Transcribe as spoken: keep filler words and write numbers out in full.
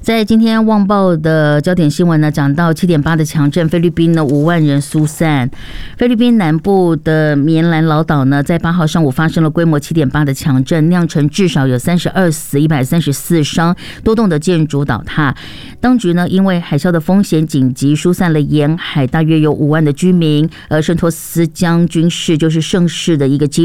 在今天旺报的焦点新闻呢，讲到七点八的强震，菲律宾呢五万人疏散。菲律宾南部的棉兰老岛呢，在八号上午发生了规模七点八的强震，酿成至少有三十二死、一百三十四伤，多栋的建筑倒塌。当局呢，因为海啸的风险，紧急疏散了沿海大约有五万的居民，而圣托斯将军市就是盛世的一个基